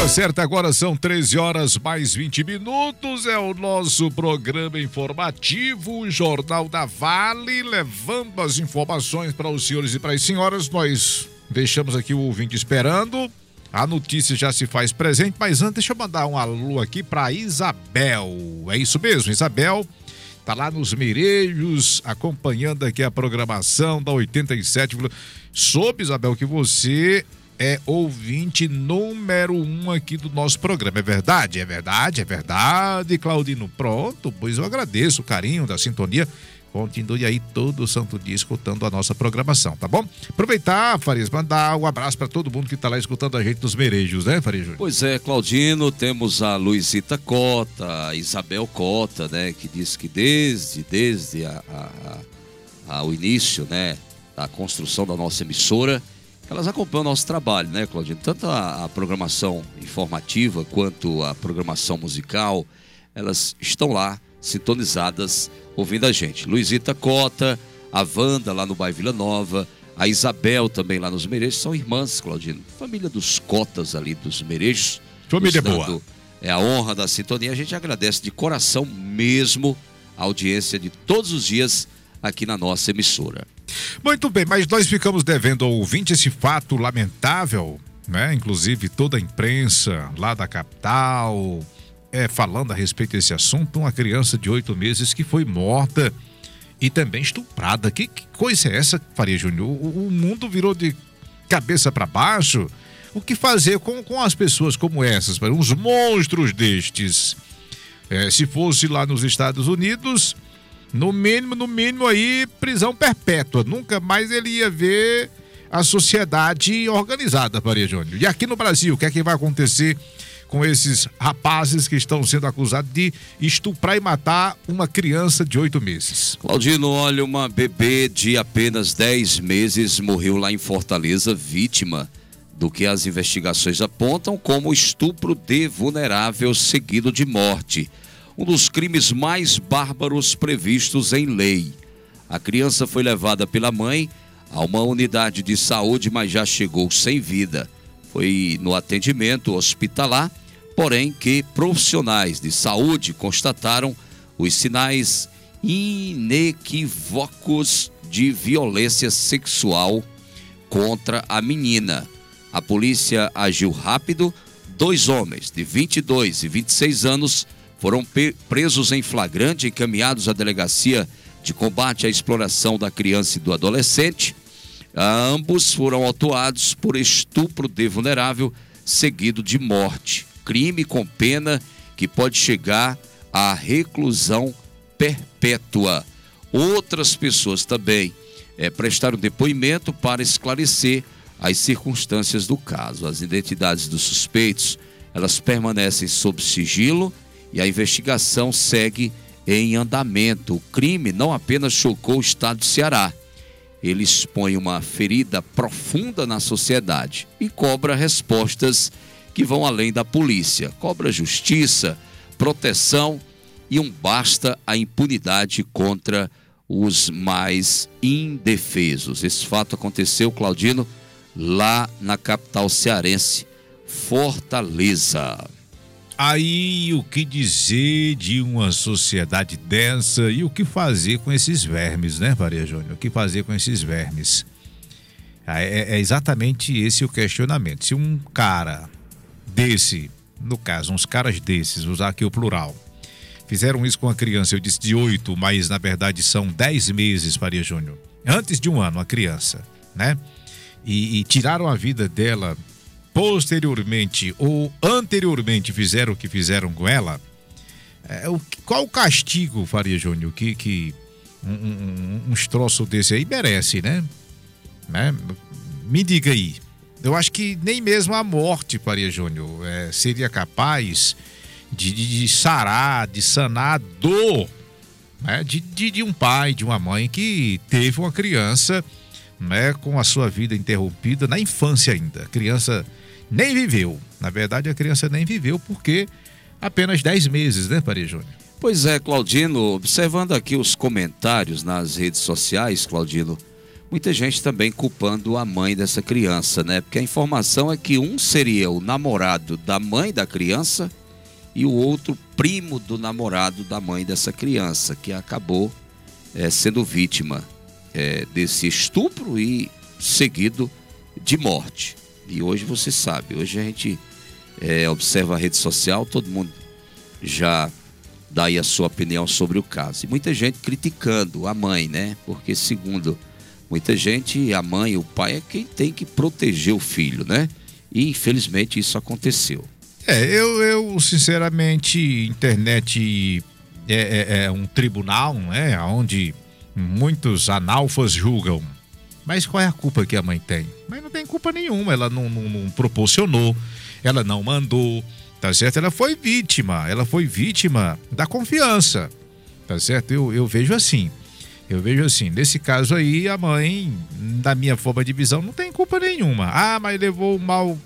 Hora certa agora são 13 horas mais 20 minutos. É o nosso programa informativo, o Jornal da Vale, levando as informações para os senhores e para as senhoras. Nós deixamos aqui o ouvinte esperando. A notícia já se faz presente, mas antes deixa eu mandar um alô aqui para Isabel. É isso mesmo, Isabel tá lá nos Merejos, acompanhando aqui a programação da 87. Soube, Isabel, que você é ouvinte número 1 aqui do nosso programa. É verdade? É verdade, é verdade, Claudino. Pronto, pois eu agradeço o carinho da sintonia. Continue aí todo santo dia escutando a nossa programação, tá bom? Aproveitar, Farias, mandar um abraço para todo mundo que tá lá escutando a gente nos Merejos, né, Farias Júnior? Pois é, Claudino, temos a Luizita Cota, a Isabel Cota, né, que diz que desde o início, né, da construção da nossa emissora, elas acompanham o nosso trabalho, né, Claudino? Tanto a programação informativa quanto a programação musical, elas estão lá sintonizadas, ouvindo a gente. Luizita Cota, a Wanda lá no bairro Vila Nova, a Isabel também lá nos Merejos, são irmãs, Claudino. Família dos Cotas ali dos Merejos. Família boa. É a honra da sintonia. A gente agradece de coração mesmo a audiência de todos os dias aqui na nossa emissora. Muito bem, mas nós ficamos devendo ao ouvinte esse fato lamentável, né? Inclusive toda a imprensa lá da capital falando a respeito desse assunto. Uma criança de 8 meses que foi morta e também estuprada. Que coisa é essa, Faria Júnior? O mundo virou de cabeça para baixo. O que fazer com as pessoas como essas? Uns monstros destes. Se fosse lá nos Estados Unidos, no mínimo aí, prisão perpétua. Nunca mais ele ia ver a sociedade organizada, Faria Júnior. E aqui no Brasil, o que é que vai acontecer com esses rapazes que estão sendo acusados de estuprar e matar uma criança de 8 meses? Claudino, olha, uma bebê de apenas 10 meses morreu lá em Fortaleza, vítima do que as investigações apontam como estupro de vulnerável seguido de morte. Um dos crimes mais bárbaros previstos em lei. A criança foi levada pela mãe a uma unidade de saúde, mas já chegou sem vida. Foi no atendimento hospitalar, porém que profissionais de saúde constataram os sinais inequívocos de violência sexual contra a menina. A polícia agiu rápido. 2 homens de 22 e 26 anos foram presos em flagrante e encaminhados à delegacia de combate à exploração da criança e do adolescente. Ambos foram autuados por estupro de vulnerável seguido de morte, crime com pena que pode chegar à reclusão perpétua. Outras pessoas também prestaram depoimento para esclarecer as circunstâncias do caso. As identidades dos suspeitos, elas permanecem sob sigilo e a investigação segue em andamento. O crime não apenas chocou o estado do Ceará, ele expõe uma ferida profunda na sociedade e cobra respostas que vão além da polícia. Cobra justiça, proteção e um basta à impunidade contra os mais indefesos. Esse fato aconteceu, Claudino, lá na capital cearense, Fortaleza. Aí, o que dizer de uma sociedade dessa e o que fazer com esses vermes, né, Faria Júnior? O que fazer com esses vermes? É exatamente esse o questionamento. Se um cara desse, no caso, uns caras desses, vou usar aqui o plural, fizeram isso com a criança, eu disse de 8, mas na verdade são 10 meses, Faria Júnior. Antes de 1 ano, a criança, né? E tiraram a vida dela posteriormente ou anteriormente fizeram o que fizeram com ela, qual o castigo, Faria Júnior, que um troço desse aí merece, né? Me diga aí. Eu acho que nem mesmo a morte, Faria Júnior, seria capaz de sarar, de sanar a dor, né? de um pai, de uma mãe que teve uma criança, né, com a sua vida interrompida na infância ainda. A criança nem viveu. Na verdade, a criança nem viveu porque apenas 10 meses, né, Faria Júnior? Pois é, Claudino, observando aqui os comentários nas redes sociais, Claudino, Muita gente também culpando a mãe dessa criança, né? Porque a informação é que um seria o namorado da mãe da criança e o outro primo do namorado da mãe dessa criança, que acabou sendo vítima desse estupro e seguido de morte. E hoje você sabe, hoje a gente observa a rede social, todo mundo já dá aí a sua opinião sobre o caso. E muita gente criticando a mãe, né? Porque segundo muita gente, a mãe e o pai é quem tem que proteger o filho, né? E infelizmente isso aconteceu. Eu sinceramente, internet é um tribunal, né? Onde muitos analfas julgam. Mas qual é a culpa que a mãe tem? Mas não tem culpa nenhuma, ela não proporcionou, ela não mandou, tá certo? Ela foi vítima da confiança, tá certo? Eu vejo assim, nesse caso aí, a mãe, da minha forma de visão, não tem culpa nenhuma. Ah, mas levou o mal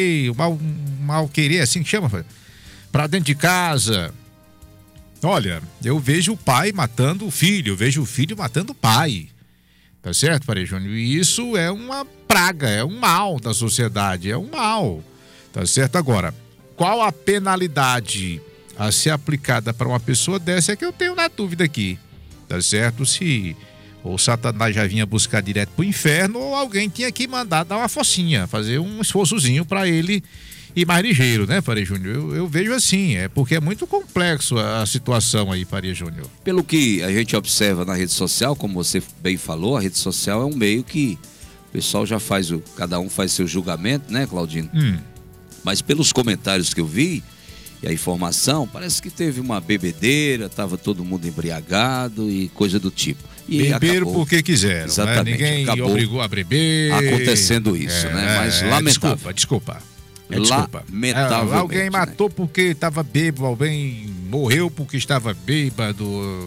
querer, assim que chama, pra dentro de casa. Olha, eu vejo o pai matando o filho, eu vejo o filho matando o pai. Tá certo, Pareja Júnior? E isso é uma praga, é um mal da sociedade, é um mal. Tá certo? Agora, qual a penalidade a ser aplicada para uma pessoa dessa é que eu tenho na dúvida aqui. Tá certo? Se o Satanás já vinha buscar direto pro inferno ou alguém tinha que mandar dar uma focinha, fazer um esforçozinho para ele ir mais ligeiro, né, Pareja Júnior? Eu vejo assim, porque é muito complexo a situação aí, Pareja Júnior. Pelo que a gente observa na rede social, como você bem falou, a rede social é um meio que o pessoal já cada um faz seu julgamento, né, Claudino? Mas pelos comentários que eu vi e a informação, parece que teve uma bebedeira, estava todo mundo embriagado e coisa do tipo. E beberam porque quiseram, exatamente, né? Ninguém obrigou a beber. Acontecendo isso, né? Mas lamentável. Desculpa. Lamentavelmente, alguém matou porque estava bêbado, alguém morreu porque estava bêbado.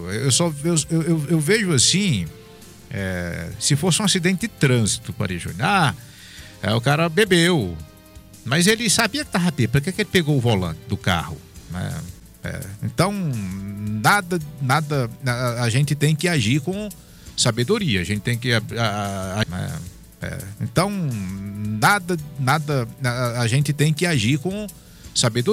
Eu vejo assim, se fosse um acidente de trânsito, Pareja Júnior. O cara bebeu, mas ele sabia que estava bêbado, por que ele pegou o volante do carro? Então, nada, a gente tem que agir com sabedoria, a gente tem que a gente tem que agir com sabedoria.